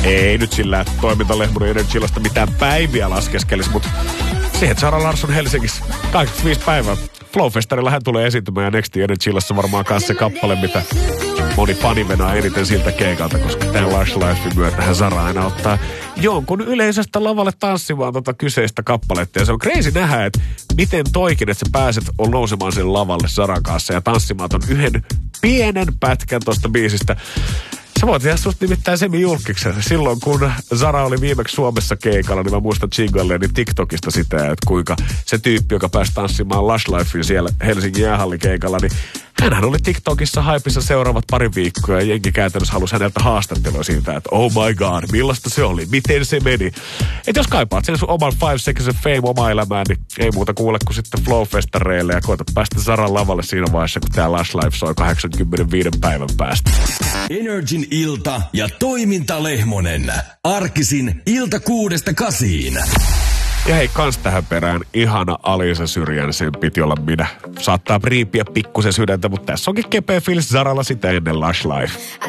Ei nyt sillä, että toimintalehmonen Energylasta mitään päiviä laskeskelisi, mutta siihen Zara Larsson Helsingissä 85 päivää. Flowfestarilla hän tulee esiintymään ja Nextin Energylassa varmaan kanssa se kappale, mitä moni fani venää eniten siltä keikalta, koska tämän Lush Lifein myötähän Zara aina ottaa jonkun yleisöstä lavalle tanssimaan kyseistä kappaletta. Ja se on crazy nähdä, että miten toikin, että sä pääset nousemaan sen lavalle Zaran kanssa ja tanssimaan ton yhden pienen pätkän tosta biisistä. Sä voit tehdä susta nimittäin semi-julkiksen. Silloin kun Zara oli viimeksi Suomessa keikalla, niin mä muistan Jingalleeni TikTokista sitä, että kuinka se tyyppi, joka pääsi tanssimaan Lush Lifein siellä Helsingin jäähallikeikalla, niin hänhän oli TikTokissa haipissa seuraavat pari viikkoa ja jengi käytännössä halusi häneltä haastattelua siitä, että oh my god, millaista se oli, miten se meni. Että jos kaipaat sen sun oman 5 Seconds of Fame omaa elämään, niin ei muuta kuule kuin sitten Flowfestareille ja koeta päästä Zaran lavalle siinä vaiheessa, kun tää Lush Life soi 85 päivän päästä. Energin ilta ja toimintalehmonen. Arkisin ilta 6–8. Ja hei, kans tähän perään ihana Alisa Syrjän, sen piti olla minä. Saattaa riipiä pikkusen sydäntä, mutta tässä onkin kepeä fiilis Zaralla sitä ennen Lush Life.